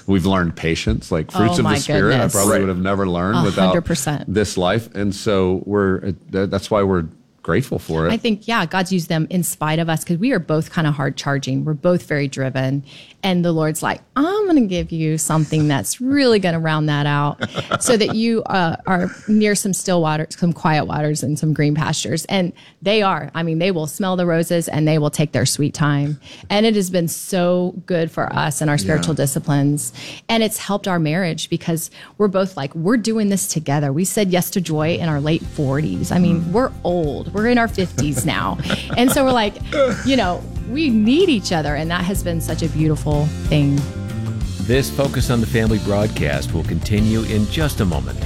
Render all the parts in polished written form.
We've learned patience, like fruits of the Spirit. Goodness. I probably would have never learned 100%. without this life. And so that's why we're grateful for it. I think, God's used them in spite of us because we are both kind of hard charging. We're both very driven. And the Lord's like, I'm going to give you something that's really going to round that out so that you are near some still water, some quiet waters and some green pastures. And they are. I mean, they will smell the roses and they will take their sweet time. And it has been so good for us and our spiritual disciplines. And it's helped our marriage because we're both like, we're doing this together. We said yes to joy in our late 40s. I mean, we're old. We're in our 50s now. And so we're like, we need each other. And that has been such a beautiful thing. This Focus on the Family broadcast will continue in just a moment.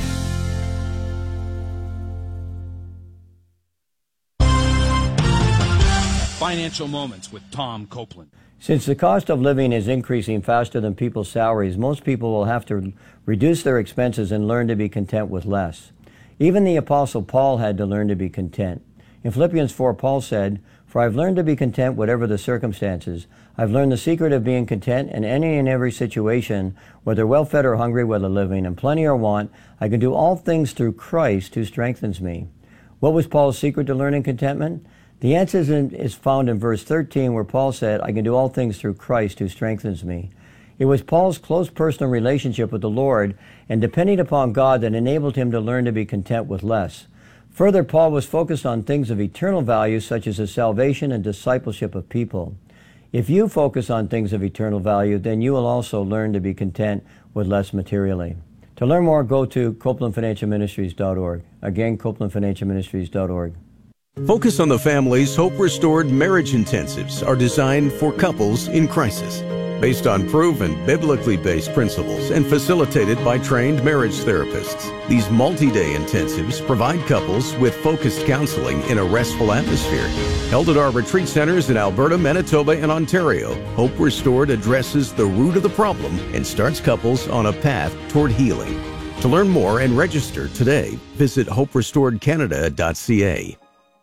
Financial Moments with Tom Copeland. Since the cost of living is increasing faster than people's salaries, most people will have to reduce their expenses and learn to be content with less. Even the Apostle Paul had to learn to be content. In Philippians 4, Paul said, "For I've learned to be content whatever the circumstances. I've learned the secret of being content in any and every situation, whether well-fed or hungry, whether living in plenty or want. I can do all things through Christ who strengthens me." What was Paul's secret to learning contentment? The answer is found in verse 13, where Paul said, "I can do all things through Christ who strengthens me." It was Paul's close personal relationship with the Lord and depending upon God that enabled him to learn to be content with less. Further, Paul was focused on things of eternal value, such as the salvation and discipleship of people. If you focus on things of eternal value, then you will also learn to be content with less materially. To learn more, go to CopelandFinancialMinistries.org. Again, CopelandFinancialMinistries.org. Focus on the Family's Hope Restored Marriage Intensives are designed for couples in crisis. Based on proven, biblically based principles and facilitated by trained marriage therapists, these multi-day intensives provide couples with focused counseling in a restful atmosphere. Held at our retreat centers in Alberta, Manitoba, and Ontario, Hope Restored addresses the root of the problem and starts couples on a path toward healing. To learn more and register today, visit hoperestoredcanada.ca.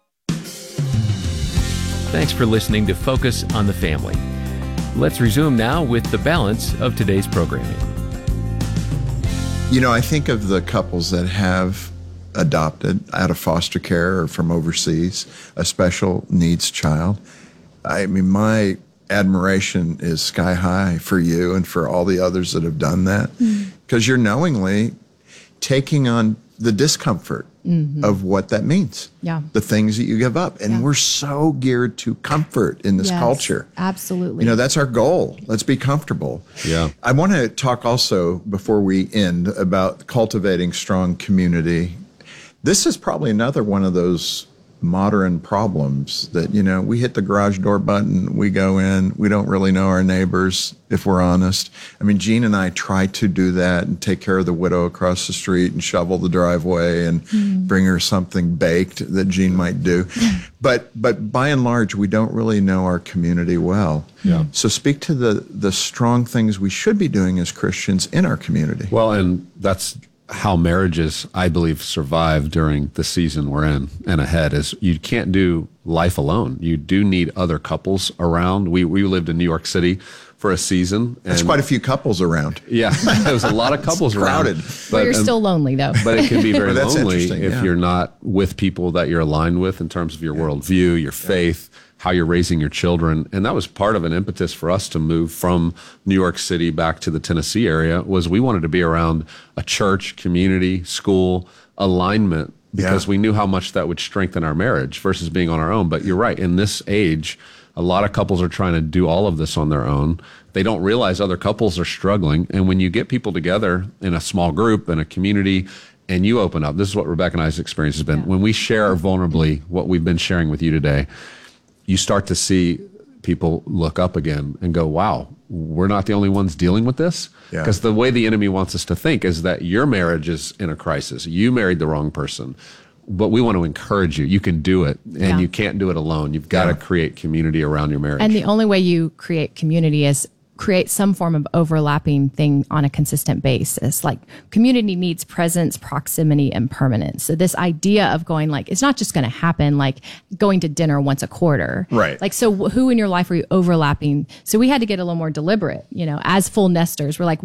Thanks for listening to Focus on the Family. Let's resume now with the balance of today's programming. I think of the couples that have adopted out of foster care or from overseas a special needs child. I mean, my admiration is sky high for you and for all the others that have done that, because you're knowingly taking on the discomfort of what that means. Yeah. The things that you give up. And we're so geared to comfort in this culture. Absolutely. That's our goal. Let's be comfortable. Yeah. I want to talk also, before we end, about cultivating strong community. This is probably another one of those modern problems that, we hit the garage door button, we go in, we don't really know our neighbors, if we're honest. I mean, Jean and I try to do that and take care of the widow across the street and shovel the driveway and bring her something baked that Jean might do. But by and large, we don't really know our community well. Yeah. So speak to the strong things we should be doing as Christians in our community. Well, and that's how marriages, I believe, survive during the season we're in and ahead, is you can't do life alone. You do need other couples around. We lived in New York City for a season. That's quite a few couples around. Yeah, there was a lot of couples around. Crowded. But you're still lonely, though. But it can be very Well, that's lonely interesting, if yeah. you're not with people that you're aligned with in terms of your worldview, your faith, how you're raising your children. And that was part of an impetus for us to move from New York City back to the Tennessee area, was we wanted to be around a church, community, school, alignment, because we knew how much that would strengthen our marriage versus being on our own. But you're right, in this age, a lot of couples are trying to do all of this on their own. They don't realize other couples are struggling. And when you get people together in a small group, in a community, and you open up, this is what Rebecca and I's experience has been. When we share vulnerably what we've been sharing with you today, you start to see people look up again and go, wow, we're not the only ones dealing with this. Because the way the enemy wants us to think is that your marriage is in a crisis. You married the wrong person. But we want to encourage you. You can do it, and you can't do it alone. You've got to create community around your marriage. And the only way you create community is create some form of overlapping thing on a consistent basis. Like, community needs presence, proximity, and permanence. So this idea of going, like, it's not just going to happen like going to dinner once a quarter. Right. Like, so who in your life are you overlapping? So we had to get a little more deliberate, as full nesters. We're like,